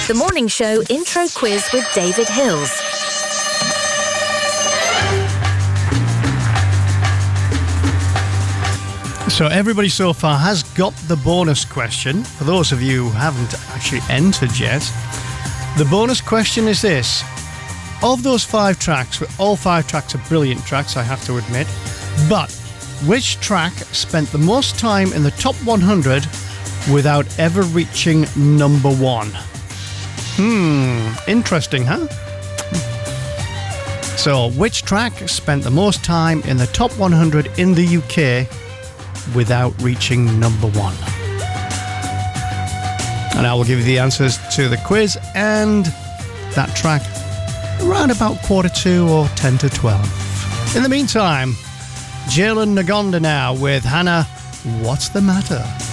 The Morning Show Intro Quiz with David Hills. So everybody so far has got the bonus question. For those of you who haven't actually entered yet, the bonus question is this. Of those 5 tracks, all 5 tracks are brilliant tracks, I have to admit, but which track spent the most time in the top 100 without ever reaching number 1? Interesting, huh? So, which track spent the most time in the top 100 in the UK without reaching number 1? And I will give you the answers to the quiz and that track around about 1:45 or 10 to 12. In the meantime, Jalen Nagonda now with Hannah, What's the Matter?